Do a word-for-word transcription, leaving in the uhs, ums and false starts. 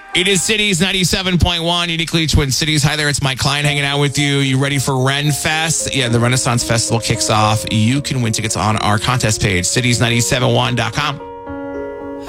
It is Cities ninety-seven point one, uniquely Twin Cities. Hi there, it's Mike Klein hanging out with you. You ready for Ren Fest? Yeah, the Renaissance Festival kicks off. You can win tickets on our contest page, cities nine seven one dot com.